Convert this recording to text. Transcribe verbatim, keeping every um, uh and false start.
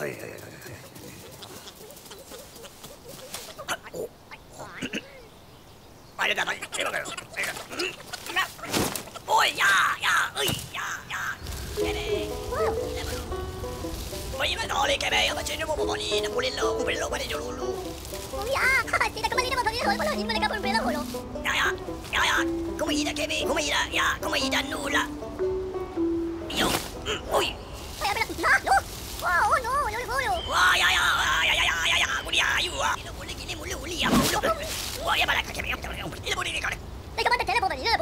Ei, ei, ei, ei. Oh. Meine Daten, oh ja, ja, ui, ja, ja. May nagkakali kami, ang masyado mo po ni Napulilo, Upilo, Manijululu. Oh ya, tidak kembali dapat bagi hal malah ini mereka berbela holo. Ya, ya, ya, ya, kumahida kami, kumahida, ya, kumahida nula.